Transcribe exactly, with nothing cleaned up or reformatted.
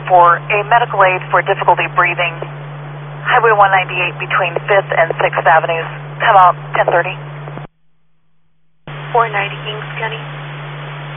for a medical aid for difficulty breathing. Highway one ninety-eight between fifth and sixth Avenues. Come out ten thirty. four ninety Kings County.